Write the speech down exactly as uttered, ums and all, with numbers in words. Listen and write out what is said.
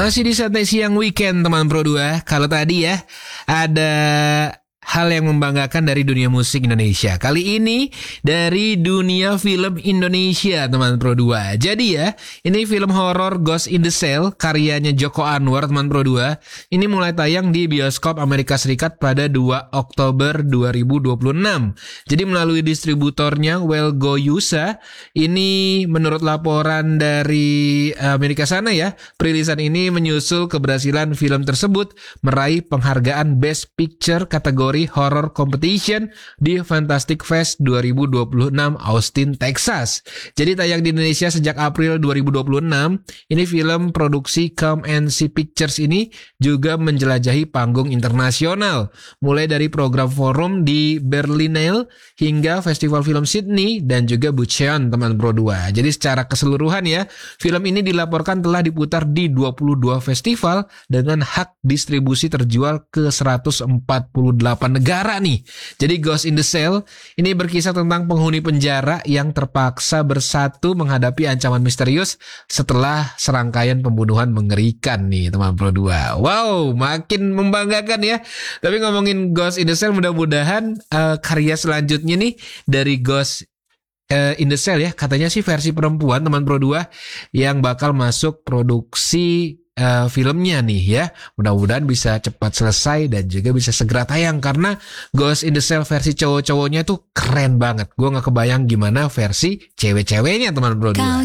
Masih di Santai Siang Weekend teman Pro dua. Kalau tadi ya ada hal yang membanggakan dari dunia musik Indonesia. Kali ini dari dunia film Indonesia teman Pro dua. Jadi ya, ini film horor Ghost in the Shell karyanya Joko Anwar teman Pro dua. Ini mulai tayang di bioskop Amerika Serikat pada dua Oktober dua ribu dua puluh enam. Jadi melalui distributornya Welgo Yusa. Ini menurut laporan dari Amerika sana ya, perilisan ini menyusul keberhasilan film tersebut meraih penghargaan Best Picture kategori Horror Competition di Fantastic Fest dua ribu dua puluh enam Austin, Texas. Jadi tayang di Indonesia sejak April dua ribu dua puluh enam. Ini film produksi Come and See Pictures ini juga menjelajahi panggung internasional, mulai dari program forum di Berlinale hingga Festival Film Sydney dan juga Bucheon teman Pro dua. Jadi secara keseluruhan ya, film ini dilaporkan telah diputar di dua puluh dua festival dengan hak distribusi terjual ke seratus empat puluh delapan negara nih. Jadi Ghost in the Shell ini berkisah tentang penghuni penjara yang terpaksa bersatu menghadapi ancaman misterius setelah serangkaian pembunuhan mengerikan nih teman Pro dua. Wow, makin membanggakan ya. Tapi ngomongin Ghost in the Shell, mudah-mudahan uh, karya selanjutnya nih dari Ghost uh, in the Shell ya, katanya sih versi perempuan teman Pro dua yang bakal masuk produksi Uh, filmnya nih ya. Mudah-mudahan bisa cepat selesai dan juga bisa segera tayang, karena Ghost in the Shell versi cowok-cowoknya tuh keren banget. Gue gak kebayang gimana versi cewek-ceweknya teman Pro dua.